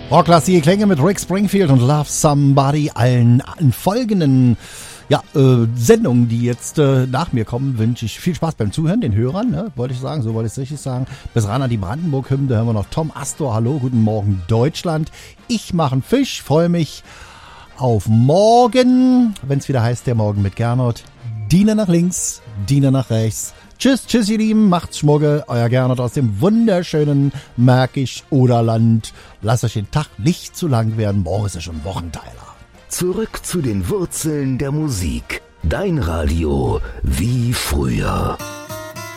Rocklastige Klänge mit Rick Springfield und Love Somebody. Allen folgenden Sendungen, die jetzt nach mir kommen, wünsche ich viel Spaß beim Zuhören, den Hörern, ne? Wollte ich sagen, so wollte ich es richtig sagen. Bis ran an die Brandenburg-Hymne, da hören wir noch Tom Astor, hallo, guten Morgen Deutschland. Ich mache einen Fisch, freue mich auf morgen, wenn es wieder heißt, der Morgen mit Gernot. Diener nach links, Diener nach rechts. Tschüss, tschüss ihr Lieben, macht's Schmugge, euer Gernot aus dem wunderschönen Märkisch-Oderland. Lasst euch den Tag nicht zu lang werden, morgen ist ja schon Wochenteiler. Zurück zu den Wurzeln der Musik. Dein Radio wie früher.